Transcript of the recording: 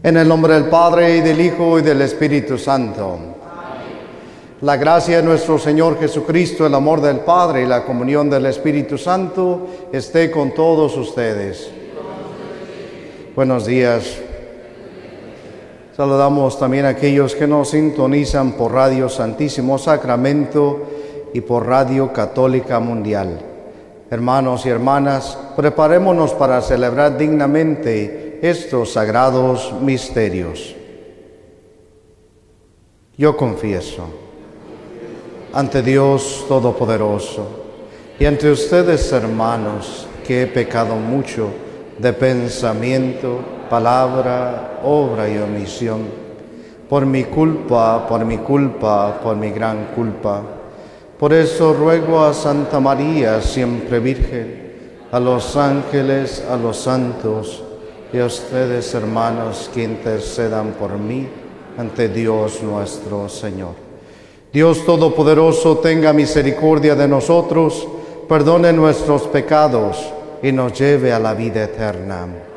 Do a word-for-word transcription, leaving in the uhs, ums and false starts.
En el nombre del Padre, y del Hijo, y del Espíritu Santo. Amén. La gracia de nuestro Señor Jesucristo, el amor del Padre y la comunión del Espíritu Santo esté con todos ustedes. Buenos días. Saludamos también a aquellos que nos sintonizan por Radio Santísimo Sacramento y por Radio Católica Mundial. Hermanos y hermanas, preparémonos para celebrar dignamente estos sagrados misterios. Yo confieso ante Dios Todopoderoso y ante ustedes, hermanos, que he pecado mucho de pensamiento, palabra, obra y omisión, por mi culpa, por mi culpa, por mi gran culpa. Por eso ruego a Santa María, siempre Virgen, a los ángeles, a los santos, y a ustedes, hermanos, que intercedan por mí ante Dios nuestro Señor. Dios Todopoderoso, tenga misericordia de nosotros, perdone nuestros pecados y nos lleve a la vida eterna.